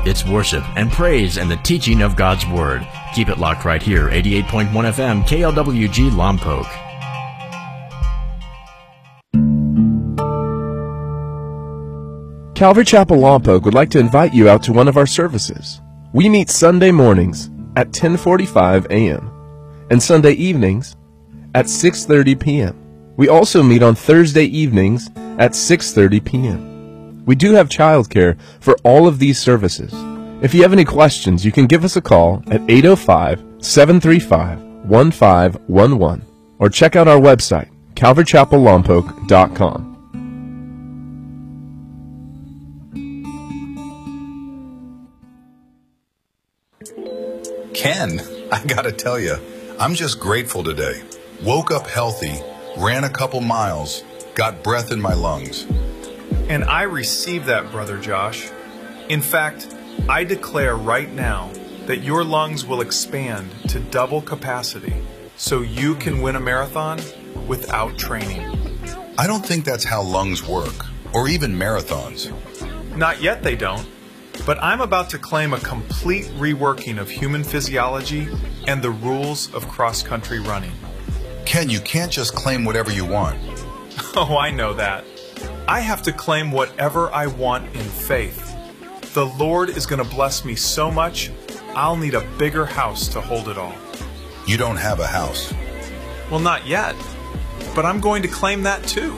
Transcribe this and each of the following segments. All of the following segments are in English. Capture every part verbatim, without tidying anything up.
It's worship and praise and the teaching of God's Word. Keep it locked right here, eighty-eight point one F M, K L W G Lompoc. Calvary Chapel Lompoc would like to invite you out to one of our services. We meet Sunday mornings at ten forty-five a m and Sunday evenings at six thirty p m We also meet on Thursday evenings at six thirty p m We do have childcare for all of these services. If you have any questions, you can give us a call at eight oh five, seven three five, one five one one or check out our website, calvary chapel lompoc dot com. Ken, I gotta tell you, I'm just grateful today. Woke up healthy, ran a couple miles, got breath in my lungs. And I receive that, Brother Josh. In fact, I declare right now that your lungs will expand to double capacity so you can win a marathon without training. I don't think that's how lungs work, or even marathons. Not yet they don't. But I'm about to claim a complete reworking of human physiology and the rules of cross-country running. Ken, you can't just claim whatever you want. Oh, I know that. I have to claim whatever I want in faith. The Lord is going to bless me so much, I'll need a bigger house to hold it all. You don't have a house. Well, not yet. But I'm going to claim that too.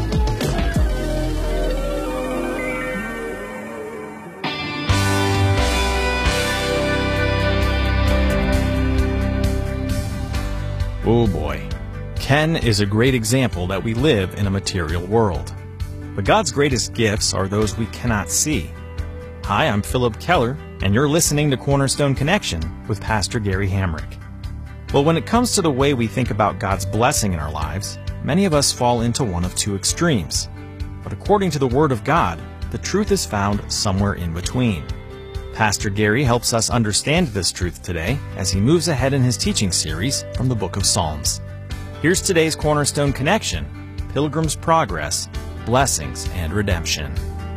Oh boy. Ken is a great example that we live in a material world. But God's greatest gifts are those we cannot see. Hi, I'm Philip Keller, and you're listening to Cornerstone Connection with Pastor Gary Hamrick. Well, when it comes to the way we think about God's blessing in our lives, many of us fall into one of two extremes. But according to the Word of God, the truth is found somewhere in between. Pastor Gary helps us understand this truth today as he moves ahead in his teaching series from the book of Psalms. Here's today's Cornerstone Connection, Pilgrim's Progress, Blessings and Redemption.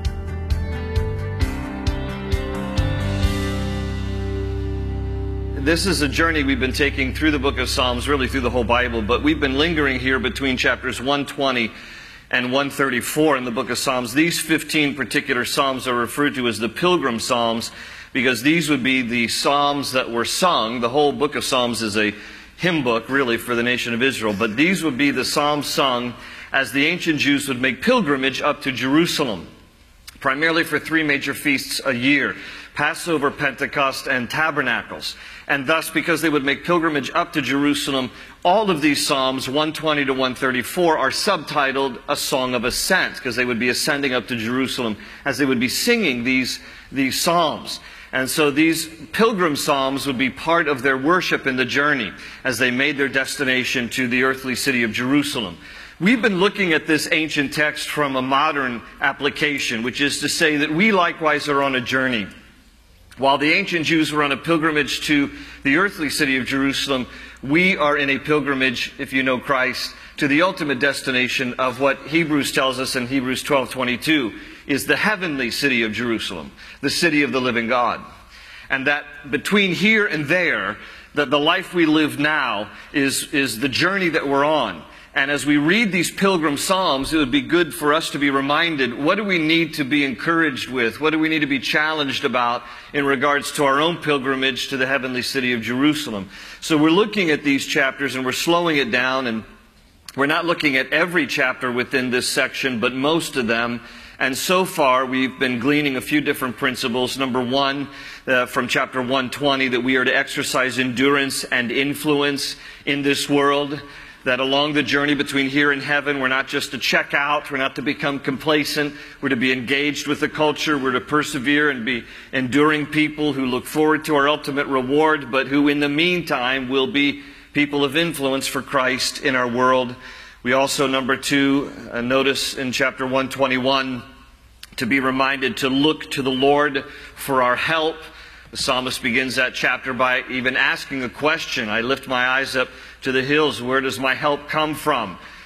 This is a journey we've been taking through the book of Psalms, really through the whole Bible, but we've been lingering here between chapters one twenty and one thirty-four in the book of Psalms. These fifteen particular Psalms are referred to as the Pilgrim Psalms because these would be the Psalms that were sung. The whole book of Psalms is a hymn book, really, for the nation of Israel. But these would be the Psalms sung as the ancient Jews would make pilgrimage up to Jerusalem, primarily for three major feasts a year: Passover, Pentecost, and Tabernacles. And thus, because they would make pilgrimage up to Jerusalem, all of these Psalms, one twenty to one thirty-four, are subtitled A Song of Ascent, because they would be ascending up to Jerusalem as they would be singing these, these Psalms. And so these pilgrim psalms would be part of their worship in the journey as they made their destination to the earthly city of Jerusalem. We've been looking at this ancient text from a modern application, which is to say that we likewise are on a journey. While the ancient Jews were on a pilgrimage to the earthly city of Jerusalem, we are in a pilgrimage, if you know Christ, to the ultimate destination of what Hebrews tells us in Hebrews twelve twenty-two is the heavenly city of Jerusalem, the city of the living God. And that between here and there, that the life we live now is, is the journey that we're on. And as we read these pilgrim psalms, it would be good for us to be reminded, what do we need to be encouraged with? What do we need to be challenged about in regards to our own pilgrimage to the heavenly city of Jerusalem? So we're looking at these chapters and we're slowing it down, and we're not looking at every chapter within this section, but most of them. And so far, we've been gleaning a few different principles. Number one, uh, from chapter one twenty, that we are to exercise endurance and influence in this world. That along the journey between here and heaven, we're not just to check out, we're not to become complacent, we're to be engaged with the culture, we're to persevere and be enduring people who look forward to our ultimate reward, but who in the meantime will be people of influence for Christ in our world. We also, number two, uh, notice in chapter one twenty-one, to be reminded to look to the Lord for our help. The psalmist begins that chapter by even asking a question. I lift my eyes up to the hills. Where does my help come from?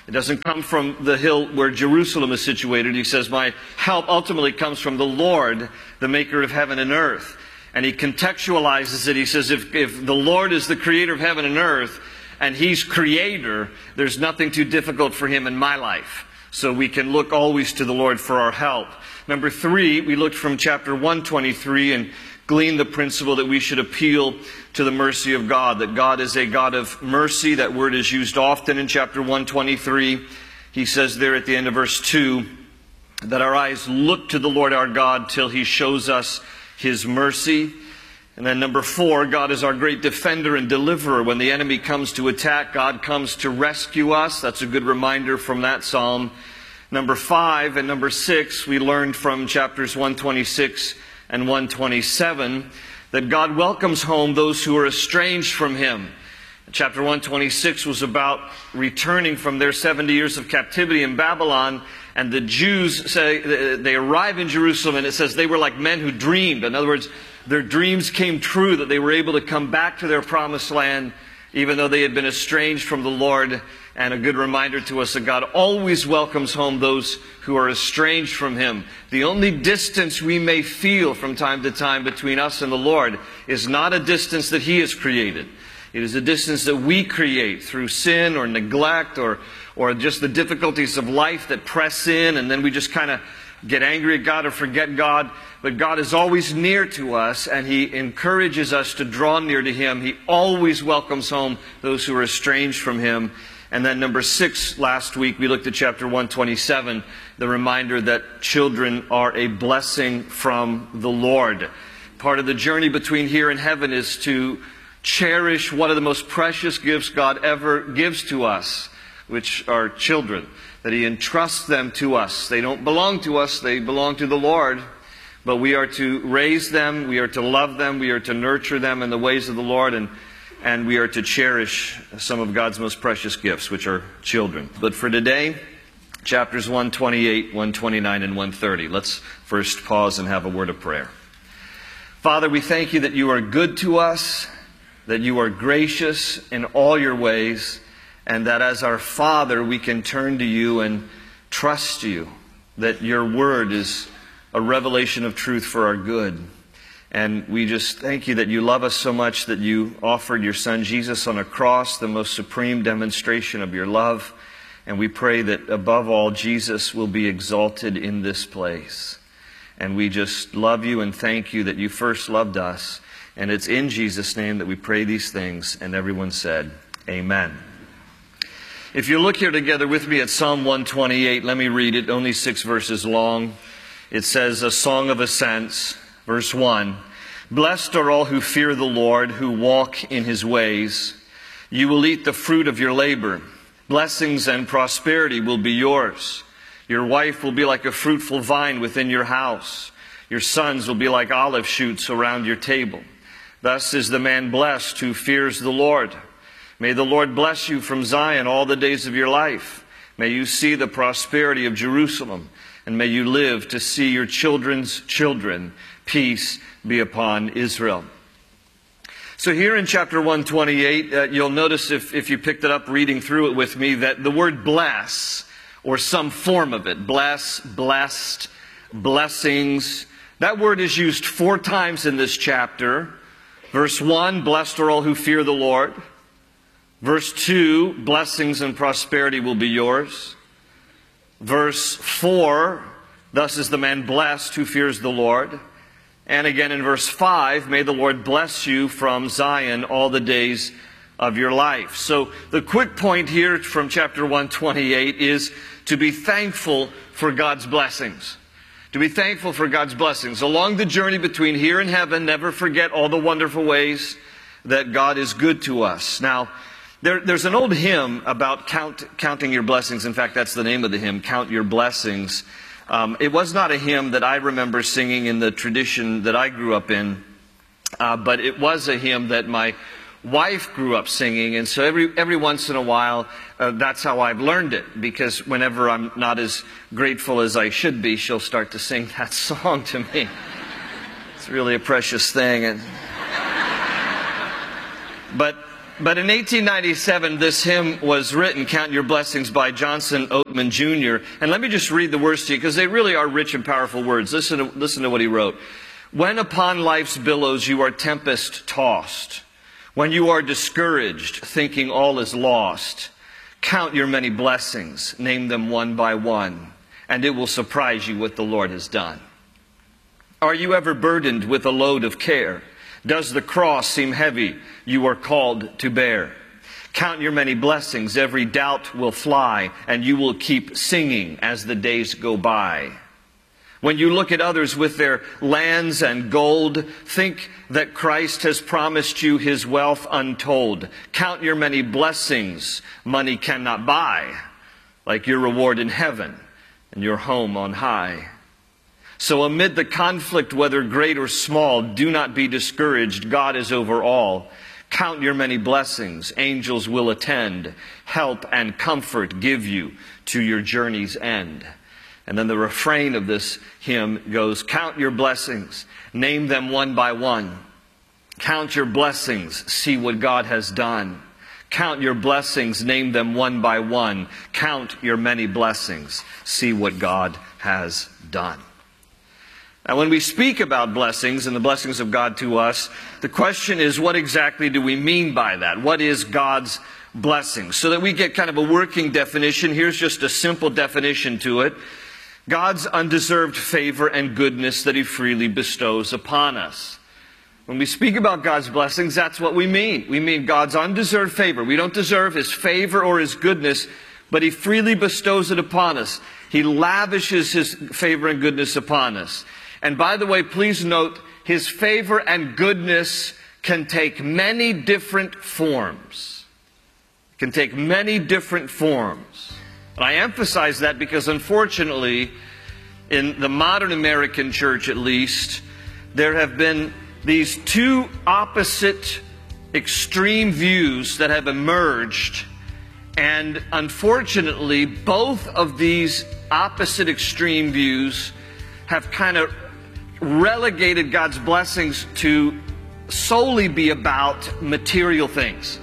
It doesn't come from the hill where Jerusalem is situated. He says, my help ultimately comes from the Lord, the maker of heaven and earth. And he contextualizes it. He says, if, if the Lord is the creator of heaven and earth, and he's creator, there's nothing too difficult for him in my life. So we can look always to the Lord for our help. Number three, we looked from chapter one twenty-three and gleaned the principle that we should appeal to the mercy of God, that God is a God of mercy. That word is used often in chapter one twenty-three. He says there at the end of verse two, that our eyes look to the Lord our God till he shows us his mercy. And then number four, God is our great defender and deliverer. When the enemy comes to attack, God comes to rescue us. That's a good reminder from that psalm. Number five and number six, we learned from chapters one twenty-six and one twenty-seven that God welcomes home those who are estranged from him. Chapter one twenty-six was about returning from their seventy years of captivity in Babylon. And the Jews say they arrive in Jerusalem, and it says they were like men who dreamed. In other words, their dreams came true, that they were able to come back to their promised land, even though they had been estranged from the Lord. And a good reminder to us that God always welcomes home those who are estranged from him. The only distance we may feel from time to time between us and the Lord is not a distance that he has created. It is a distance that we create through sin or neglect or, or just the difficulties of life that press in, and then we just kind of get angry at God or forget God. But God is always near to us, and he encourages us to draw near to him. He always welcomes home those who are estranged from him. And then number six, last week we looked at chapter one twenty-seven, the reminder that children are a blessing from the Lord. Part of the journey between here and heaven is to cherish one of the most precious gifts God ever gives to us, which are children, that he entrusts them to us. They don't belong to us, they belong to the Lord. But we are to raise them, we are to love them, we are to nurture them in the ways of the Lord, and, and we are to cherish some of God's most precious gifts, which are children. But for today, chapters one twenty-eight, one twenty-nine, and one thirty. Let's first pause and have a word of prayer. Father, we thank you that you are good to us, that you are gracious in all your ways, and that as our Father we can turn to you and trust you, that your word is a revelation of truth for our good. And we just thank you that you love us so much that you offered your Son Jesus on a cross, the most supreme demonstration of your love. And we pray that above all, Jesus will be exalted in this place. And we just love you and thank you that you first loved us. And it's in Jesus' name that we pray these things. And everyone said, amen. If you look here together with me at Psalm one twenty-eight, let me read it, only six verses long. It says, a song of ascents, verse one. Blessed are all who fear the Lord, who walk in his ways. You will eat the fruit of your labor. Blessings and prosperity will be yours. Your wife will be like a fruitful vine within your house. Your sons will be like olive shoots around your table. Thus is the man blessed who fears the Lord. May the Lord bless you from Zion all the days of your life. May you see the prosperity of Jerusalem, and may you live to see your children's children. Peace be upon Israel. So here in chapter one twenty-eight, uh, you'll notice if, if you picked it up reading through it with me, that the word bless, or some form of it, bless, blessed, blessings, that word is used four times in this chapter. Verse one, blessed are all who fear the Lord. Verse two, blessings and prosperity will be yours. Verse four, thus is the man blessed who fears the Lord. And again in verse five, may the Lord bless you from Zion all the days of your life. So the quick point here from chapter one twenty-eight is to be thankful for God's blessings. To be thankful for God's blessings. Along the journey between here and heaven, never forget all the wonderful ways that God is good to us. Now, there, there's an old hymn about count, counting your blessings. In fact, that's the name of the hymn, Count Your Blessings. Um, it was not a hymn that I remember singing in the tradition that I grew up in, uh, but it was a hymn that my wife grew up singing, and so every every once in a while, uh, that's how I've learned it, because whenever I'm not as grateful as I should be, she'll start to sing that song to me. It's really a precious thing. And, but But in eighteen ninety-seven, this hymn was written, Count Your Blessings, by Johnson Oatman Junior And let me just read the words to you, because they really are rich and powerful words. Listen to, listen to what he wrote. When upon life's billows you are tempest-tossed, when you are discouraged, thinking all is lost, count your many blessings, name them one by one, and it will surprise you what the Lord has done. Are you ever burdened with a load of care? Does the cross seem heavy you are called to bear? Count your many blessings, every doubt will fly, and you will keep singing as the days go by. When you look at others with their lands and gold, think that Christ has promised you His wealth untold. Count your many blessings money cannot buy, like your reward in heaven and your home on high. So amid the conflict, whether great or small, do not be discouraged. God is over all. Count your many blessings. Angels will attend. Help and comfort give you to your journey's end. And then the refrain of this hymn goes, count your blessings. Name them one by one. Count your blessings. See what God has done. Count your blessings. Name them one by one. Count your many blessings. See what God has done. Now, when we speak about blessings and the blessings of God to us, the question is, what exactly do we mean by that? What is God's blessing? So that we get kind of a working definition, here's just a simple definition to it. God's undeserved favor and goodness that He freely bestows upon us. When we speak about God's blessings, that's what we mean. We mean God's undeserved favor. We don't deserve His favor or His goodness, but He freely bestows it upon us. He lavishes His favor and goodness upon us. And by the way, please note, His favor and goodness can take many different forms. It can take many different forms. And I emphasize that because unfortunately, in the modern American church at least, there have been these two opposite extreme views that have emerged. And unfortunately, both of these opposite extreme views have kind of relegated God's blessings to solely be about material things.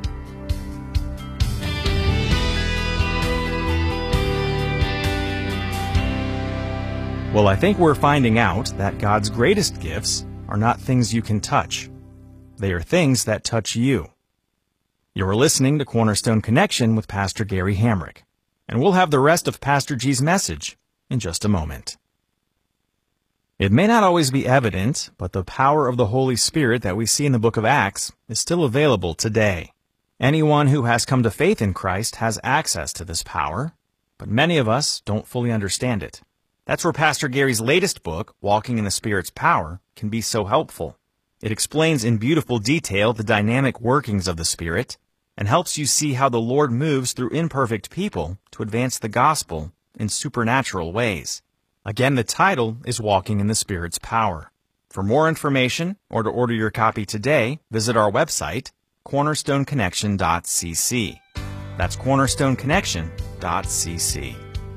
Well, I think we're finding out that God's greatest gifts are not things you can touch. They are things that touch you. You're listening to Cornerstone Connection with Pastor Gary Hamrick, and we'll have the rest of Pastor G's message in just a moment. It may not always be evident, but the power of the Holy Spirit that we see in the book of Acts is still available today. Anyone who has come to faith in Christ has access to this power, but many of us don't fully understand it. That's where Pastor Gary's latest book, Walking in the Spirit's Power, can be so helpful. It explains in beautiful detail the dynamic workings of the Spirit and helps you see how the Lord moves through imperfect people to advance the gospel in supernatural ways. Again, the title is Walking in the Spirit's Power. For more information or to order your copy today, visit our website, cornerstone connection dot c c. That's cornerstone connection dot c c.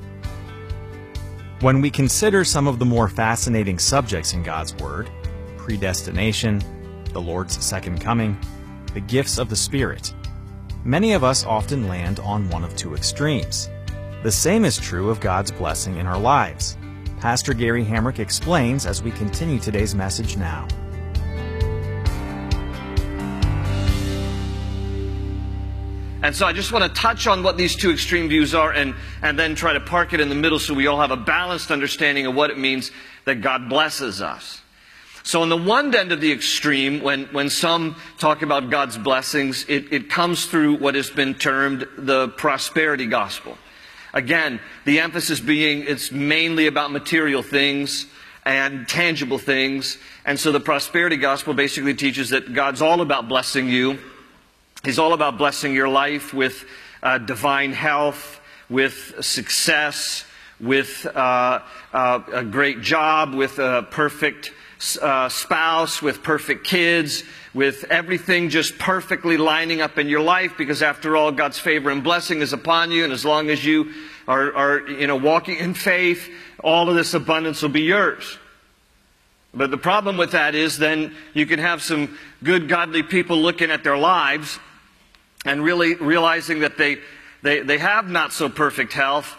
When we consider some of the more fascinating subjects in God's Word, predestination, the Lord's second coming, the gifts of the Spirit, many of us often land on one of two extremes. The same is true of God's blessing in our lives. Pastor Gary Hamrick explains as we continue today's message now. And so I just want to touch on what these two extreme views are and, and then try to park it in the middle so we all have a balanced understanding of what it means that God blesses us. So on the one end of the extreme, when, when some talk about God's blessings, it, it comes through what has been termed the prosperity gospel. Again, the emphasis being it's mainly about material things and tangible things. And so the prosperity gospel basically teaches that God's all about blessing you. He's all about blessing your life with uh, divine health, with success, with uh, uh, a great job, with a perfect uh, spouse, with perfect kids, with everything just perfectly lining up in your life, because after all, God's favor and blessing is upon you, and as long as you are, are you know, walking in faith, all of this abundance will be yours. But the problem with that is then you can have some good, godly people looking at their lives, and really realizing that they, they, they have not so perfect health,